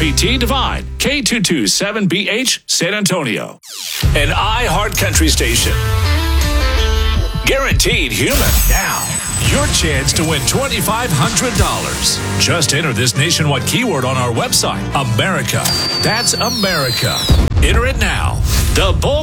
WRPT Divine, K227BH, San Antonio. An iHeart Country station. Guaranteed human. Now, your chance to win $2,500. Just enter this nationwide keyword on our website, America. That's America. Enter it now. The Bull